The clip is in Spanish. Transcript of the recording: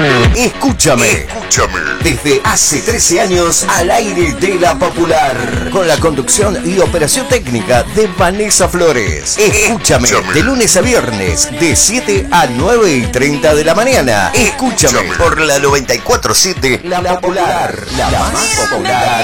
Escúchame. Desde hace 13 años al aire de La Popular. Con la conducción y operación técnica de Vanessa Flores. Escúchame. De lunes a viernes, de 7 a 9:30 de la mañana. Escúchame por la 94.7. La Popular. La más popular